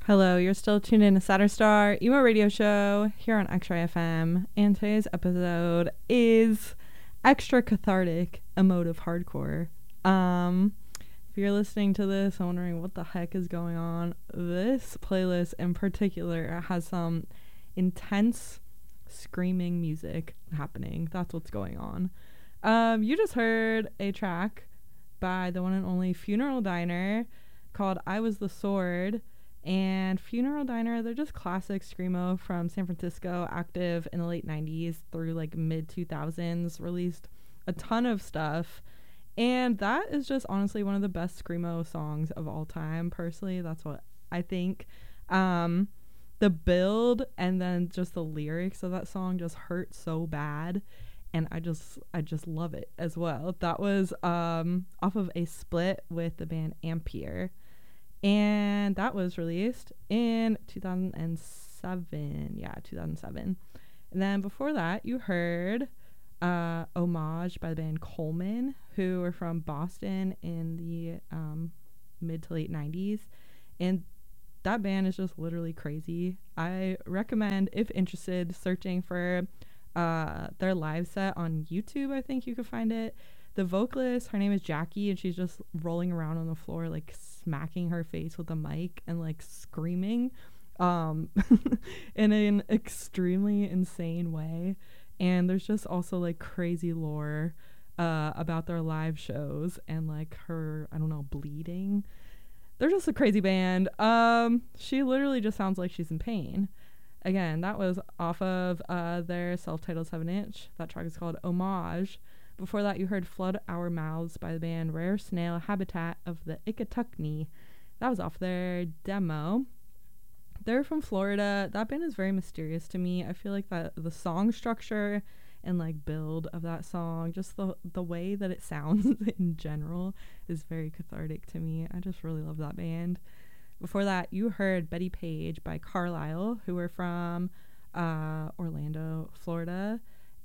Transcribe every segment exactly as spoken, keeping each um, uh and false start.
Hello, you're still tuned in to Saturn Star Emo Radio Show here on X-Ray F M, and today's episode is extra cathartic, emotive hardcore. Um, if you're listening to this and wondering what the heck is going on, this playlist in particular has some intense screaming music happening. That's what's going on. Um, you just heard a track by the one and only Funeral Diner called I Was the Sword. And Funeral Diner, they're just classic screamo from San Francisco, active in the late nineties through like mid two thousands, released a ton of stuff. And that is just honestly one of the best screamo songs of all time. Personally, that's what I think. Um, the build and then just the lyrics of that song just hurt so bad. And I just, I just love it as well. That was um, off of a split with the band Ampere. And that was released in two thousand seven. Yeah, two thousand seven. And then before that, you heard uh, Homage by the band Coleman, who were from Boston in the um, mid to late nineties. And that band is just literally crazy. I recommend, if interested, searching for uh, their live set on YouTube. I think you could find it. The vocalist, her name is Jackie, and she's just rolling around on the floor, like smacking her face with a mic and like screaming um, in an extremely insane way. And there's just also like crazy lore uh, about their live shows and like her, I don't know, bleeding. They're just a crazy band. Um, she literally just sounds like she's in pain. Again, that was off of uh, their self-titled seven inch. That track is called Homage. Before that, you heard Flood Our Mouths by the band Rare Snail Habitat of the Ikatukni. That was off their demo. They're from Florida. That band is very mysterious to me. I feel like that the song structure and like build of that song, just the the way that it sounds in general is very cathartic to me. I just really love that band. Before that, you heard Betty Page by Carlisle, who are from uh, Orlando, Florida,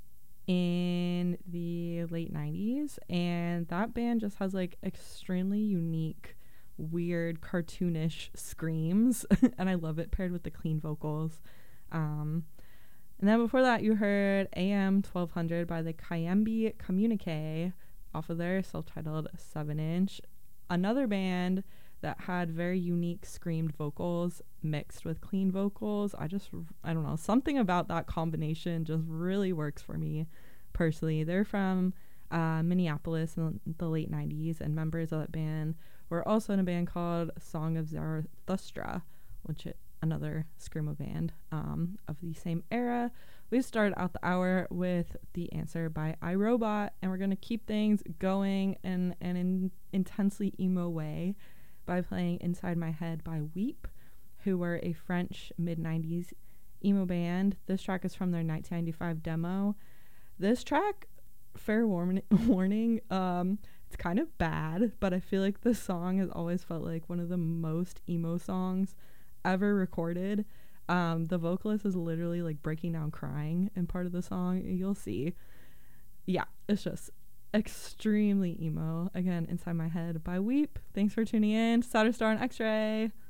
in the late nineties, and that band just has like extremely unique, weird, cartoonish screams and I love it, paired with the clean vocals. Um and then before that, you heard A M twelve hundred by the Kayembe Communique off of their self-titled seven inch, another band that had very unique screamed vocals mixed with clean vocals. I just, I don't know, something about that combination just really works for me personally. They're from uh, Minneapolis in the late nineties, and members of that band were also in a band called Song of Zarathustra, which is another screamo band um, of the same era. We started out the hour with The Answer by iRobot, and we're going to keep things going in an in intensely emo way by playing Inside My Head by Weep, who were a French mid nineties emo band. This track is from their nineteen ninety-five demo. This track, fair warning, warning um, it's kind of bad, but I feel like this song has always felt like one of the most emo songs ever recorded. Um, the vocalist is literally like breaking down crying in part of the song. You'll see. Yeah, it's just extremely emo. Again, Inside My Head by Weep. Thanks for tuning in. Saturn Star and X-Ray.